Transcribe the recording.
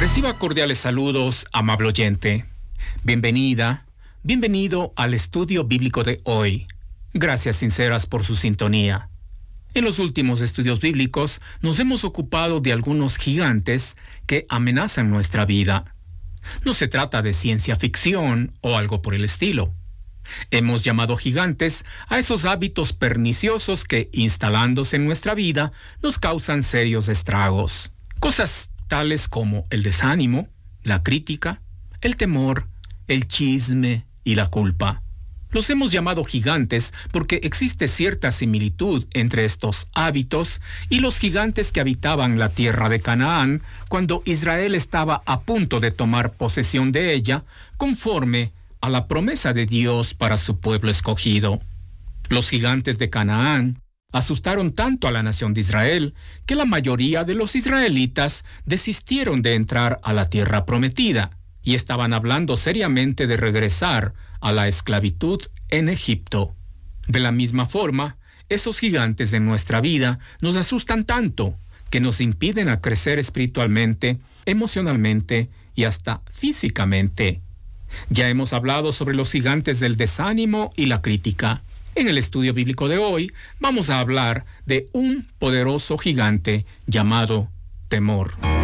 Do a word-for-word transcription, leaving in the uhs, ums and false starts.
Reciba cordiales saludos, amable oyente. Bienvenida, bienvenido al estudio bíblico de hoy. Gracias sinceras por su sintonía. En los últimos estudios bíblicos nos hemos ocupado de algunos gigantes que amenazan nuestra vida. No se trata de ciencia ficción o algo por el estilo. Hemos llamado gigantes a esos hábitos perniciosos que, instalándose en nuestra vida, nos causan serios estragos. Cosas tales como el desánimo, la crítica, el temor, el chisme y la culpa. Los hemos llamado gigantes porque existe cierta similitud entre estos hábitos y los gigantes que habitaban la tierra de Canaán cuando Israel estaba a punto de tomar posesión de ella, conforme a la promesa de Dios para su pueblo escogido. Los gigantes de Canaán asustaron tanto a la nación de Israel que la mayoría de los israelitas desistieron de entrar a la tierra prometida y estaban hablando seriamente de regresar a la esclavitud en Egipto. De la misma forma, esos gigantes de nuestra vida nos asustan tanto que nos impiden a crecer espiritualmente, emocionalmente y hasta físicamente. Ya hemos hablado sobre los gigantes del desánimo y la crítica. En el estudio bíblico de hoy vamos a hablar de un poderoso gigante llamado temor.